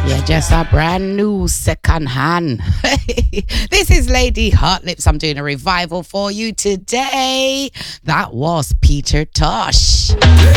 Yeah, just a brand new second hand. This is Lady Hot Lips. I'm doing a revival for you today. That was Peter Tosh.